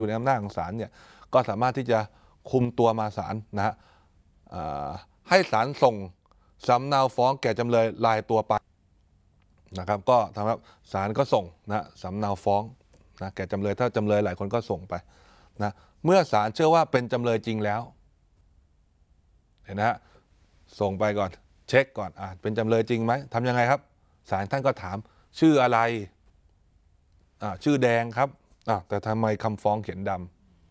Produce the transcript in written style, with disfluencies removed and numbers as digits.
อยู่ในอำนาจของศาลเนี่ยก็สามารถที่จะคุมตัวมาศาลนะฮะให้ศาลส่งสำเนาฟ้องแก่จำเลยรายตัวไปนะครับก็ทำให้ศาลก็ส่งนะสำเนาฟ้องนะแก่จำเลยถ้าจำเลยหลายคนก็ส่งไปนะเมื่อศาลเชื่อว่าเป็นจำเลยจริงแล้วเห็นนะฮะส่งไปก่อนเช็คก่อนเป็นจำเลยจริงไหมทำยังไงครับศาลท่านก็ถามชื่ออะไรชื่อแดงครับแต่ทำไมคำฟ้องเขียนดำ